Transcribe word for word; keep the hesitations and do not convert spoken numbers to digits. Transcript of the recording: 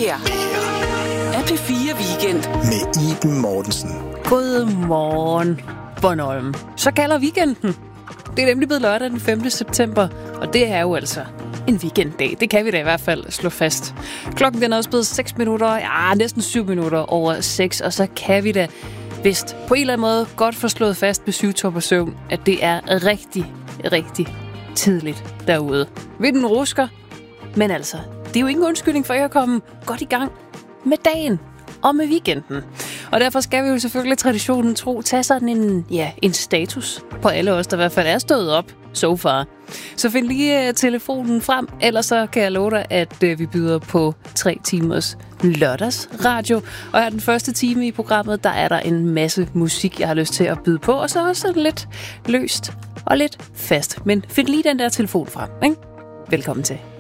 her er P fire Weekend med Iben Mortensen. Godmorgen, Bornholm. Så kalder weekenden. Det er nemlig blevet lørdag den femte september, og det er jo altså en weekenddag. Det kan vi da i hvert fald slå fast. Klokken den er også blevet seks minutter, ja, næsten syv minutter over seks, og så kan vi da vist på en eller anden måde godt få slået fast med syvtopper søvn, at det er rigtig, rigtig tidligt derude. Vinden rusker, men altså, det er jo ingen undskyldning for at komme godt i gang med dagen og med weekenden. Og derfor skal vi jo selvfølgelig traditionen tro tage sådan en, ja, en status på alle os, der i hvert fald er stået op so far. Så find lige uh, telefonen frem, ellers så kan jeg love dig, at uh, vi byder på tre timers lørdagsradio. Og her den første time i programmet, der er der en masse musik, jeg har lyst til at byde på, og så også lidt løst og lidt fast. Men find lige den der telefon frem, ikke? Velkommen til.